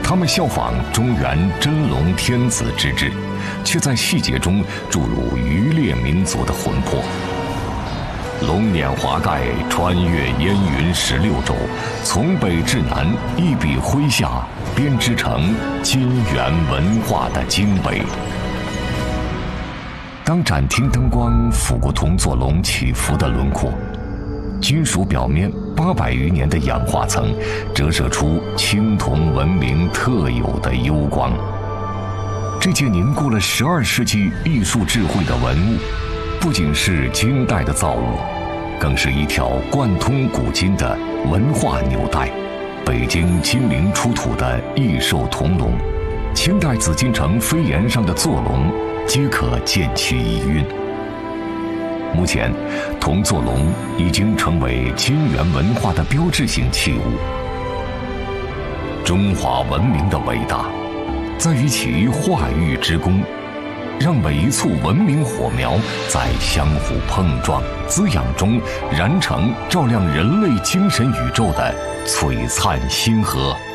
他们效仿中原真龙天子之制，却在细节中注入渔猎民族的魂魄。龙辇华盖，穿越烟云16州，从北至南，一笔挥下，编织成金元文化的精北。当展厅灯光抚过铜座龙起伏的轮廓，金属表面800余年的氧化层折射出青铜文明特有的幽光。这件凝固了12世纪艺术智慧的文物，不仅是金代的造物，更是一条贯通古今的文化纽带。北京金陵出土的异兽铜龙，清代紫禁城飞檐上的坐龙，皆可见其遗韵。目前，铜座龙已经成为金元文化的标志性器物。中华文明的伟大，在于其化育之功，让每一簇文明火苗在相互碰撞、滋养中燃成照亮人类精神宇宙的璀璨星河。